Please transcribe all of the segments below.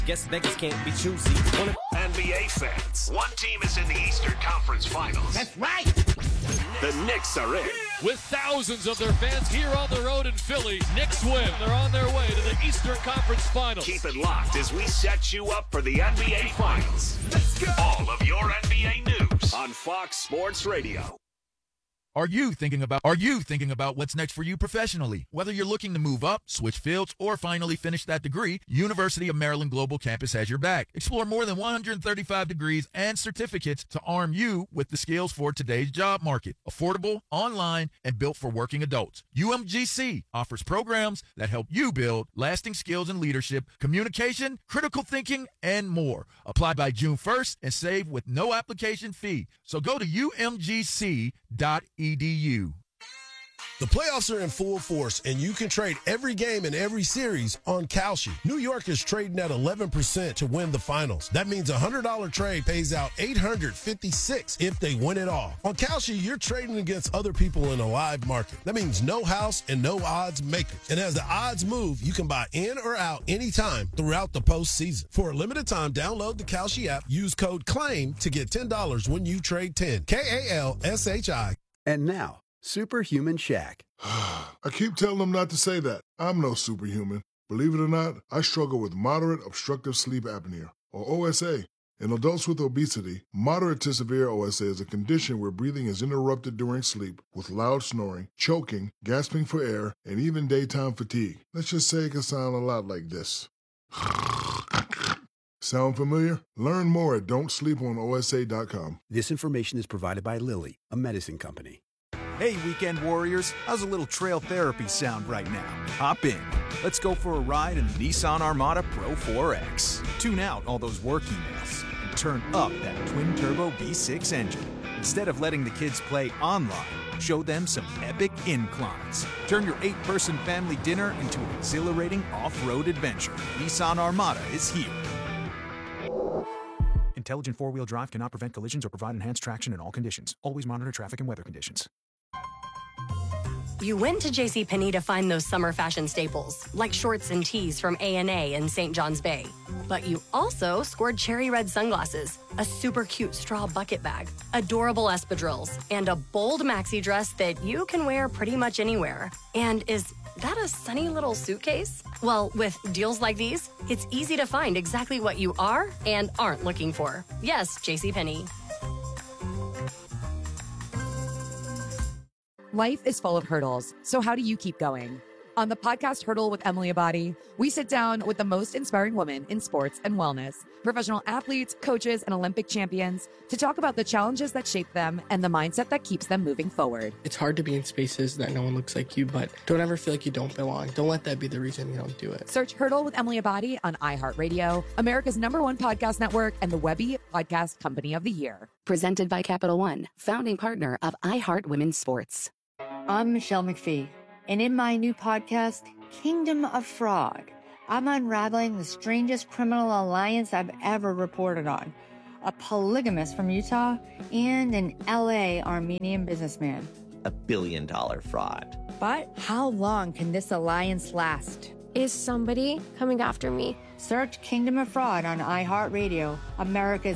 Guess beggars can't be choosy. NBA fans, one team is in the Eastern Conference Finals. That's right. The Knicks are in. With thousands of their fans here on the road in Philly, Knicks win. They're on their way to the Eastern Conference Finals. Keep it locked as we set you up for the NBA Finals. Let's go. All of your NBA news on Fox Sports Radio. Are you thinking about what's next for you professionally? Whether you're looking to move up, switch fields, or finally finish that degree, University of Maryland Global Campus has your back. Explore more than 135 degrees and certificates to arm you with the skills for today's job market. Affordable, online, and built for working adults. UMGC offers programs that help you build lasting skills in leadership, communication, critical thinking, and more. Apply by June 1st and save with no application fee. So go to umgc.edu. The playoffs are in full force, and you can trade every game in every series on Kalshi. New York is trading at 11% to win the finals. That means a $100 trade pays out $856 if they win it all. On Kalshi, you're trading against other people in a live market. That means no house and no odds makers. And as the odds move, you can buy in or out anytime throughout the postseason. For a limited time, download the Kalshi app, use code CLAIM to get $10 when you trade 10. KALSHI. And now, Superhuman Shaq. I keep telling them not to say that. I'm no superhuman. Believe it or not, I struggle with moderate obstructive sleep apnea, or OSA. In adults with obesity, moderate to severe OSA is a condition where breathing is interrupted during sleep with loud snoring, choking, gasping for air, and even daytime fatigue. Let's just say it can sound a lot like this. Sound familiar? Learn more at don'tsleeponosa.com. This information is provided by Lilly, a medicine company. Hey, weekend warriors, how's a little trail therapy sound right now? Hop in. Let's go for a ride in the Nissan Armada Pro 4X. Tune out all those work emails and turn up that twin-turbo V6 engine. Instead of letting the kids play online, show them some epic inclines. Turn your 8-person family dinner into an exhilarating off-road adventure. Nissan Armada is here. Intelligent four-wheel drive cannot prevent collisions or provide enhanced traction in all conditions. Always monitor traffic and weather conditions. You went to JCPenney to find those summer fashion staples, like shorts and tees from A&A and St. John's Bay. But you also scored cherry red sunglasses, a super cute straw bucket bag, adorable espadrilles, and a bold maxi dress that you can wear pretty much anywhere. And is that a sunny little suitcase? Well, with deals like these, it's easy to find exactly what you are and aren't looking for. Yes, JCPenney. Life is full of hurdles, so how do you keep going? On the podcast Hurdle with Emily Abadi, we sit down with the most inspiring women in sports and wellness, professional athletes, coaches, and Olympic champions to talk about the challenges that shape them and the mindset that keeps them moving forward. It's hard to be in spaces that no one looks like you, but don't ever feel like you don't belong. Don't let that be the reason you don't do it. Search Hurdle with Emily Abadi on iHeartRadio, America's #1 podcast network, and the Webby Podcast Company of the Year. Presented by Capital One, founding partner of iHeart Women's Sports. I'm Michelle McPhee, and in my new podcast, Kingdom of Fraud, I'm unraveling the strangest criminal alliance I've ever reported on. A polygamist from Utah and an LA Armenian businessman. $1 billion fraud. But how long can this alliance last? Is somebody coming after me? Search Kingdom of Fraud on iHeartRadio, America's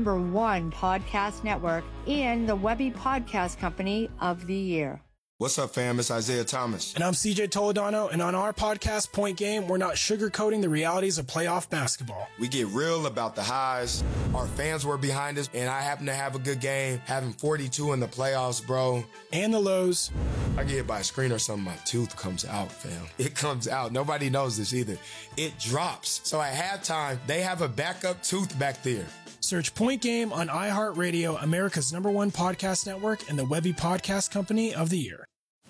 #1 podcast network, and the Webby Podcast Company of the Year. What's up, fam? It's Isaiah Thomas. And I'm CJ Toledano, and on our podcast, Point Game, we're not sugarcoating the realities of playoff basketball. We get real about the highs. Our fans were behind us, and I happen to have a good game, having 42 in the playoffs, bro. And the lows. I get hit by a screen or something, my tooth comes out, fam. It comes out. Nobody knows this either. It drops. So at halftime, they have a backup tooth back there. Search Point Game on iHeartRadio, America's #1 podcast network, and the Webby Podcast Company of the Year.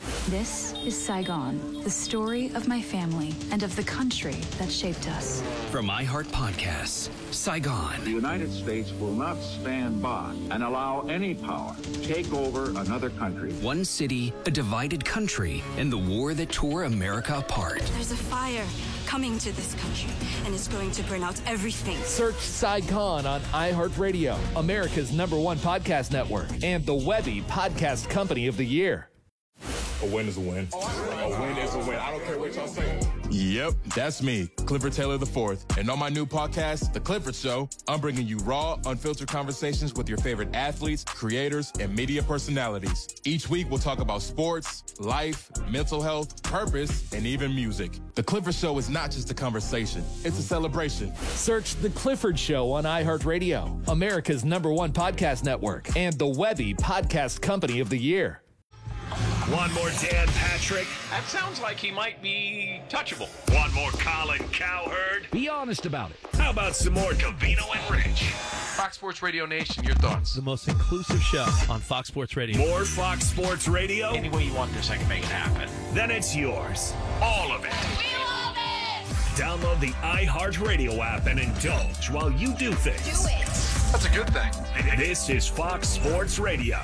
This is Saigon, the story of my family and of the country that shaped us. From iHeart Podcasts, Saigon. The United States will not stand by and allow any power to take over another country. One city, a divided country, and the war that tore America apart. There's a fire coming to this country, and it's going to burn out everything. Search Saigon on iHeartRadio, America's #1 podcast network, and the Webby Podcast Company of the Year. A win is a win. A win is a win. I don't care what y'all say. Yep, that's me, Clifford Taylor IV. And on my new podcast, The Clifford Show, I'm bringing you raw, unfiltered conversations with your favorite athletes, creators, and media personalities. Each week, we'll talk about sports, life, mental health, purpose, and even music. The Clifford Show is not just a conversation, it's a celebration. Search The Clifford Show on iHeartRadio, America's #1 podcast network, and the Webby Podcast Company of the Year. One more Dan Patrick. That sounds like he might be touchable. One more Colin Cowherd. Be honest about it. How about some more Covino and Rich? Fox Sports Radio Nation, your thoughts? The most inclusive show on Fox Sports Radio. More Fox Sports Radio? Any way you want this, I can make it happen. Then it's yours. All of it. We love it! Download the iHeartRadio app and indulge while you do things. Do it. That's a good thing. This is Fox Sports Radio.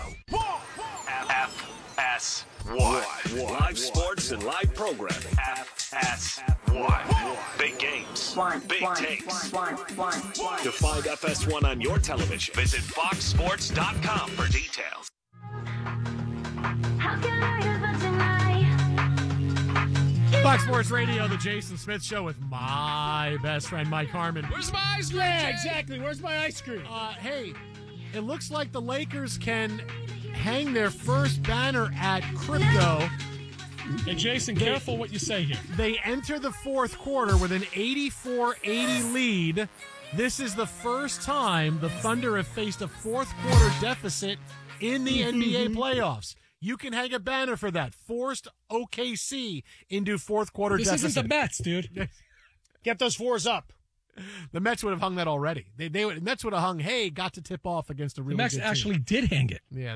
FS1. Live sports and live programming. FS1. Big games. Big takes. To find FS1 on your television, visit foxsports.com for details. Fox Sports Radio, the Jason Smith Show with my best friend, Mike Harmon. Where's my ice cream? Yeah, exactly. Where's my ice cream? Hey, it looks like the Lakers can hang their first banner at crypto. Hey, Jason, careful what you say here. They enter the fourth quarter with an 84-80 lead. This is the first time the Thunder have faced a fourth quarter deficit in the NBA playoffs. You can hang a banner for that. Forced OKC into fourth quarter deficit. This isn't the Mets, dude. Get those fours up. The Mets would have hung that already. The Mets would have hung, hey, got to tip off against a really good team. The Mets actually did hang it. Yeah.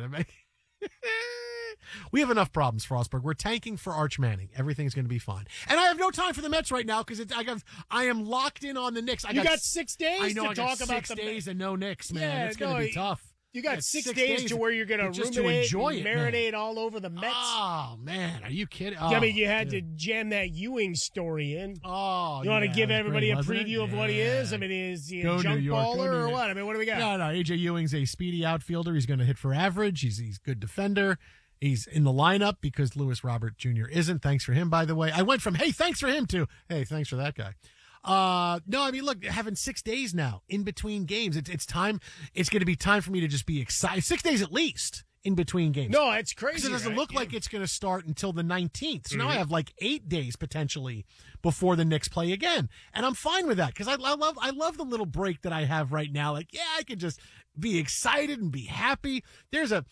We have enough problems, Frostberg. We're tanking for Arch Manning. Everything's going to be fine. And I have no time for the Mets right now because I am locked in on the Knicks. You got 6 days to talk about the 6 days and no Knicks, man. Yeah, it's going to be tough. You got 6 days to where you're going to just ruminate to enjoy and marinate all over the Mets. Oh, man. Are you kidding? I mean, you had to jam that Ewing story in. Oh, you want to give everybody great, a preview of what he is? I mean, is he a Go junk New York, baller go or New what? I mean, what do we got? No, A.J. Ewing's a speedy outfielder. He's going to hit for average. He's a good defender. He's in the lineup because Lewis Robert Jr. isn't. Thanks for him, by the way. I went from, hey, thanks for him to, hey, thanks for that guy. No, I mean, look, having 6 days now in between games. It's time. It's going to be time for me to just be excited. 6 days at least in between games. No, it's crazy. It doesn't look like it's going to start until the 19th. So now I have like 8 days potentially before the Knicks play again. And I'm fine with that because I love the little break that I have right now. Like, yeah, I could just be excited and be happy. There's a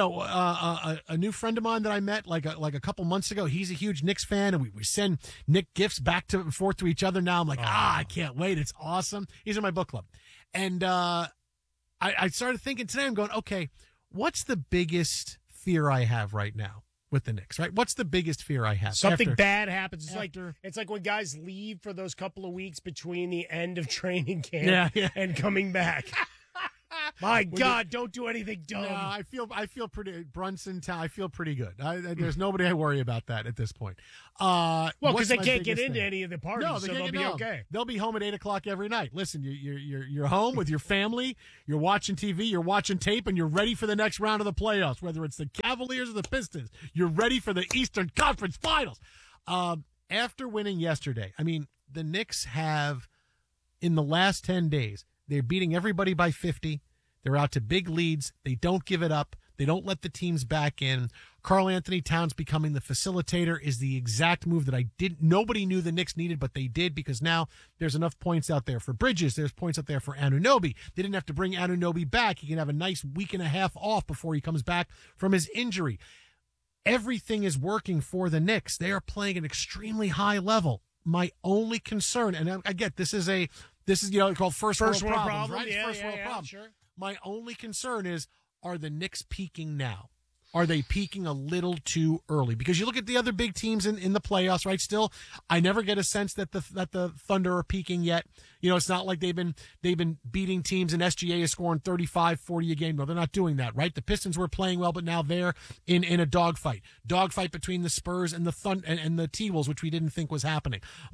new friend of mine that I met like a couple months ago. He's a huge Knicks fan, and we send Knick gifts back and forth to each other now. I'm like, I can't wait. It's awesome. He's in my book club. And I started thinking today, I'm going, okay, what's the biggest fear I have right now with the Knicks, right? What's the biggest fear I have? Something bad happens. It's like when guys leave for those couple of weeks between the end of training camp and coming back. My God, don't do anything dumb. No, I feel pretty Brunson town. I feel pretty good. There's nobody I worry about that at this point. Well, because they can't get into any of the parties, no, so they'll be okay. They'll be home at 8:00 every night. Listen, you're home with your family. You're watching TV. You're watching tape, and you're ready for the next round of the playoffs. Whether it's the Cavaliers or the Pistons, you're ready for the Eastern Conference Finals. After winning yesterday, I mean, the Knicks have in the last 10 days. They're beating everybody by 50. They're out to big leads. They don't give it up. They don't let the teams back in. Karl Anthony Towns becoming the facilitator is the exact move that nobody knew the Knicks needed, but they did because now there's enough points out there for Bridges. There's points out there for Anunoby. They didn't have to bring Anunoby back. He can have a nice week and a half off before he comes back from his injury. Everything is working for the Knicks. They are playing an extremely high level. My only concern, and I get this is called first world problems, right? Yeah, first world problems. Sure. My only concern is, are the Knicks peaking now? Are they peaking a little too early? Because you look at the other big teams in the playoffs, right? Still, I never get a sense that the Thunder are peaking yet. You know, it's not like they've been beating teams and SGA is scoring 35, 40 a game. No, they're not doing that, right? The Pistons were playing well, but now they're in a dogfight. Dogfight between the Spurs and the and the T-Wolves, which we didn't think was happening. Like,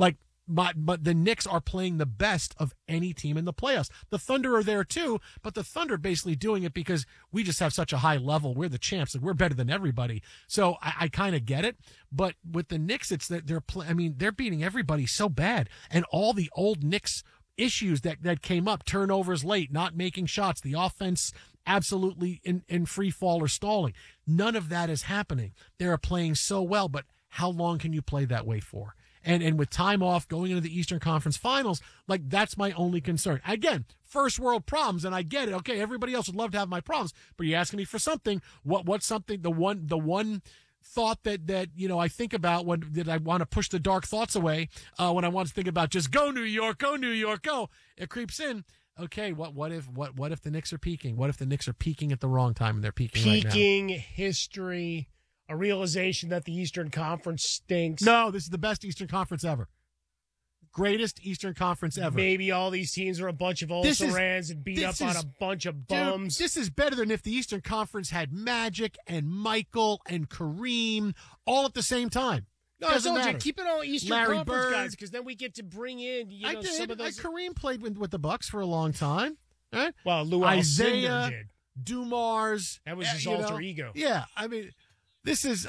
But the Knicks are playing the best of any team in the playoffs. The Thunder are there too, but the Thunder basically doing it because we just have such a high level. We're the champs. Like, we're better than everybody. So I kind of get it. But with the Knicks, it's that they're beating everybody so bad. And all the old Knicks issues that came up, turnovers late, not making shots, the offense absolutely in free fall or stalling. None of that is happening. They're playing so well, but how long can you play that way for? And with time off going into the Eastern Conference Finals, like, that's my only concern. Again, first world problems, and I get it. Okay, everybody else would love to have my problems, but you're asking me for something. What's something? The one thought that I think about when did I want to push the dark thoughts away? When I want to think about just go New York, go New York, go. It creeps in. Okay, what if the Knicks are peaking? What if the Knicks are peaking at the wrong time and they're peaking right now? Peaking, history, a realization that the Eastern Conference stinks. No, this is the best Eastern Conference ever. Greatest Eastern Conference ever. Maybe all these teams are a bunch of also-rans and beat up on a bunch of bums. Dude, this is better than if the Eastern Conference had Magic and Michael and Kareem all at the same time. No, I told you, keep it all Eastern Larry Conference Bird. guys, because then we get to bring in some of those. Kareem played with the Bucks for a long time. Right? Well, Lou Isaiah Alcindor did. Dumars. That was his alter ego. Yeah, This is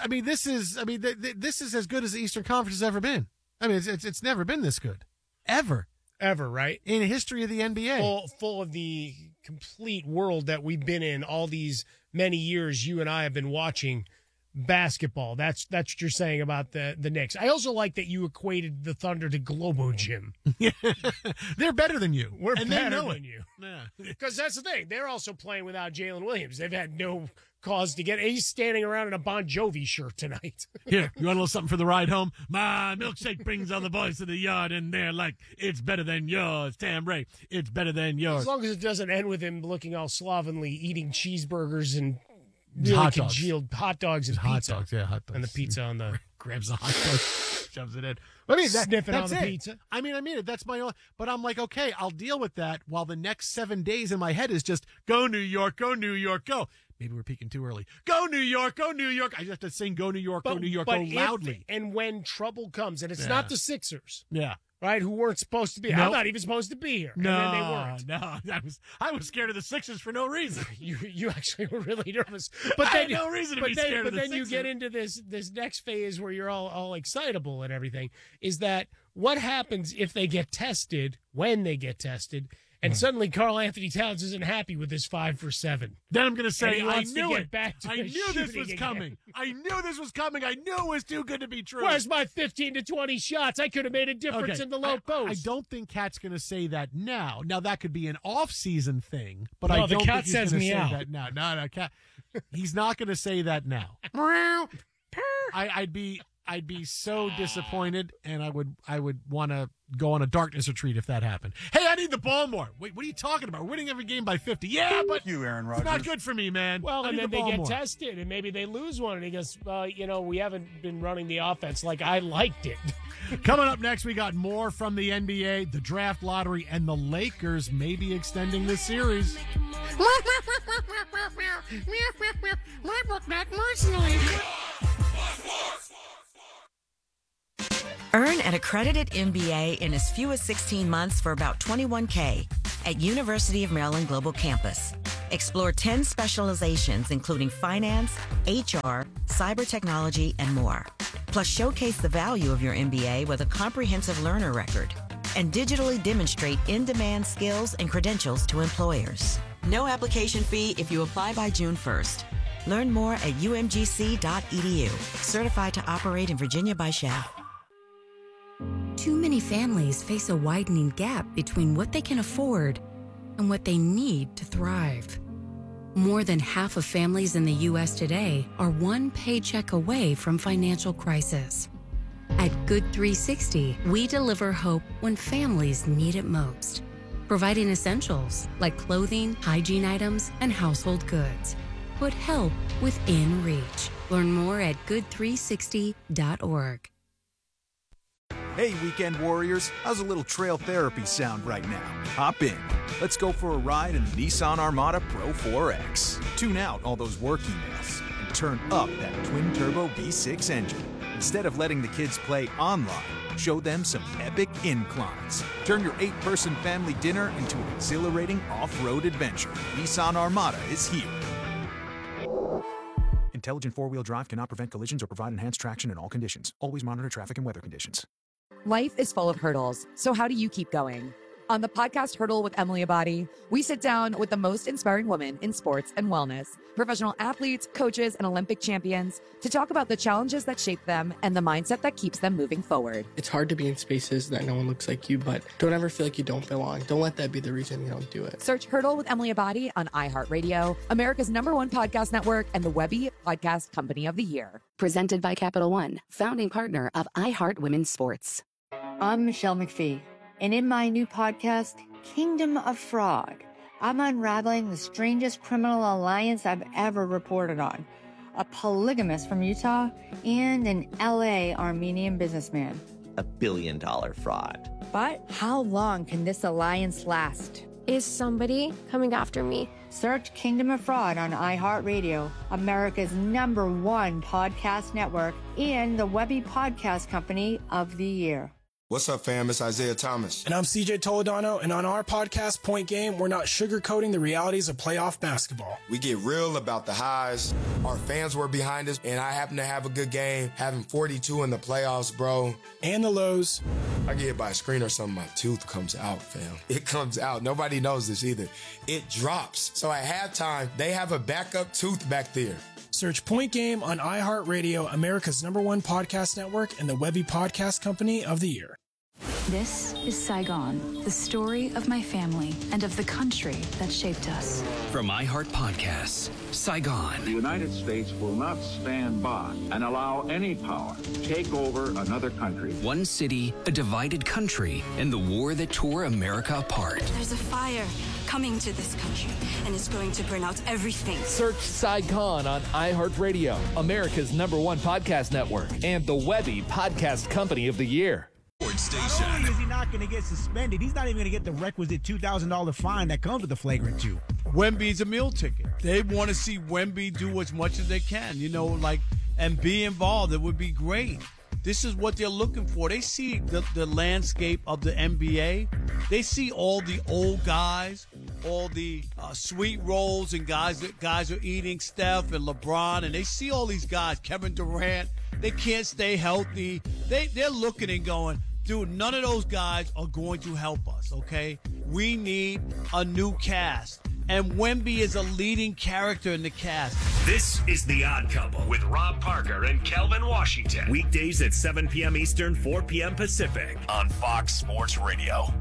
as good as the Eastern Conference has ever been. It's never been this good, ever, right? In the history of the NBA, full of the complete world that we've been in all these many years. You and I have been watching basketball. That's what you're saying about the Knicks. I also like that you equated the Thunder to Globo Gym. They're better than you. We're and better they know than you. Because that's the thing. They're also playing without Jalen Williams. They've had no cause to get. He's standing around in a Bon Jovi shirt tonight. Here, you want a little something for the ride home? My milkshake brings all the boys to the yard, and they're like, it's better than yours, Tam Ray. It's better than yours. As long as it doesn't end with him looking all slovenly, eating cheeseburgers and hot dogs and hot pizza. Dogs, yeah, hot dogs. And the pizza on the grabs the hot dog, shoves it in. Sniffing on the pizza. I mean it. That's my own. But I'm like, okay, I'll deal with that. While the next 7 days in my head is just go New York, go New York, go. Maybe we're peaking too early. Go New York, go New York. I just have to sing go New York, go New York, go loudly. And when trouble comes, and it's not the Sixers. Yeah. Right, who weren't supposed to be. Nope. I'm not even supposed to be here. No, and then they weren't. No, I was scared of the Sixers for no reason. You actually were really nervous. But I had no reason to be scared of the Sixers. But then you get into this next phase where you're all excitable and everything. Is that what happens if they get tested, when they get tested, and suddenly Karl Anthony Towns isn't happy with his 5 for 7. Then I'm going to say, I knew it. I knew this was coming. I knew this was coming. I knew it was too good to be true. Where's my 15 to 20 shots? I could have made a difference in the low post. I don't think Cat's going to say that now. Now, that could be an off-season thing, but no, I don't Cat think he's going to say out. that now. No, Cat. He's not going to say that now. I'd be so disappointed, and I would want to go on a darkness retreat if that happened. Hey, I need the ball more. Wait, what are you talking about? We're winning every game by 50. Yeah, but you, Aaron Rodgers. It's not good for me, man. Well, and then the they get more. tested, and maybe they lose one, and he goes, we haven't been running the offense like I liked it. Coming up next, we got more from the NBA, the draft lottery, and the Lakers may be extending this series. Earn an accredited MBA in as few as 16 months for about $21K at University of Maryland Global Campus. Explore 10 specializations, including finance, HR, cyber technology, and more. Plus, showcase the value of your MBA with a comprehensive learner record and digitally demonstrate in-demand skills and credentials to employers. No application fee if you apply by June 1st. Learn more at umgc.edu. Certified to operate in Virginia by SHAP. Too many families face a widening gap between what they can afford and what they need to thrive. More than half of families in the U.S. today are one paycheck away from financial crisis. At Good 360, we deliver hope when families need it most, providing essentials like clothing, hygiene items, and household goods. Put help within reach. Learn more at good360.org. Hey, weekend warriors, how's a little trail therapy sound right now? Hop in. Let's go for a ride in the Nissan Armada Pro 4X. Tune out all those work emails and turn up that twin-turbo V6 engine. Instead of letting the kids play online, Show them some epic inclines. Turn your 8-person family dinner into an exhilarating off-road adventure. Nissan Armada is here. Intelligent four-wheel drive cannot prevent collisions or provide enhanced traction in all conditions. Always monitor traffic and weather conditions. Life is full of hurdles, so how do you keep going? On the podcast Hurdle with Emily Abadi, we sit down with the most inspiring women in sports and wellness, professional athletes, coaches, and Olympic champions to talk about the challenges that shape them and the mindset that keeps them moving forward. It's hard to be in spaces that no one looks like you, but don't ever feel like you don't belong. Don't let that be the reason you don't do it. Search Hurdle with Emily Abadi on iHeartRadio, America's #1 podcast network, and the Webby Podcast Company of the Year. Presented by Capital One, founding partner of iHeart Women's Sports. I'm Michelle McPhee, and in my new podcast, Kingdom of Frog, I'm unraveling the strangest criminal alliance I've ever reported on. A polygamist from Utah and an LA Armenian businessman. $1 billion fraud. But how long can this alliance last? Is somebody coming after me? Search Kingdom of Fraud on iHeartRadio, America's #1 podcast network, and the Webby Podcast Company of the Year. What's up, fam? It's Isaiah Thomas. And I'm CJ Toledano, and on our podcast, Point Game, we're not sugarcoating the realities of playoff basketball. We get real about the highs. Our fans were behind us, and I happen to have a good game, having 42 in the playoffs, bro. And the lows. I get hit by a screen or something, my tooth comes out, fam. It comes out. Nobody knows this either. It drops. So at halftime, they have a backup tooth back there. Search Point Game on iHeartRadio, America's #1 podcast network, and the Webby Podcast Company of the Year. This is Saigon, the story of my family and of the country that shaped us. From iHeart Podcasts, Saigon. The United States will not stand by and allow any power to take over another country. One city, a divided country, and the war that tore America apart. There's a fire coming to this country, and it's going to burn out everything. Search Saigon on iHeartRadio, America's #1 podcast network, and the Webby Podcast Company of the Year. Not only is he not going to get suspended, he's not even going to get the requisite $2,000 fine that comes with the flagrant 2. Wemby's a meal ticket. They want to see Wemby do as much as they can, and be involved. It would be great. This is what they're looking for. They see the landscape of the NBA. They see all the old guys, all the sweet rolls and guys are eating, Steph and LeBron, and they see all these guys, Kevin Durant. They can't stay healthy. They're looking and going, dude, none of those guys are going to help us, okay? We need a new cast. And Wemby is a leading character in the cast. This is The Odd Couple with Rob Parker and Kelvin Washington. Weekdays at 7 p.m. Eastern, 4 p.m. Pacific on Fox Sports Radio.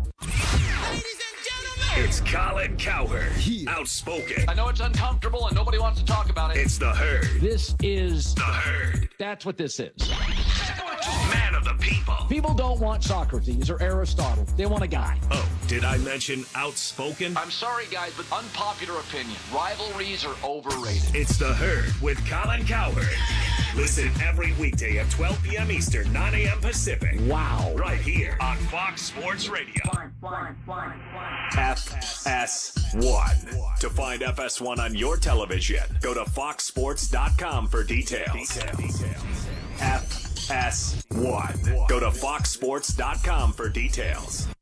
It's Colin Cowherd, outspoken. I know it's uncomfortable and nobody wants to talk about it. It's The Herd. This is The Herd. That's what this is. Man of the people. People don't want Socrates or Aristotle. They want a guy. Oh, did I mention outspoken? I'm sorry, guys, but unpopular opinion. Rivalries are overrated. It's The Herd with Colin Cowherd. Listen every weekday at 12 p.m. Eastern, 9 a.m. Pacific. Wow. Right here on Fox Sports Radio. FS1. To find FS1 on your television, go to foxsports.com for details. FS1. Go to foxsports.com for details.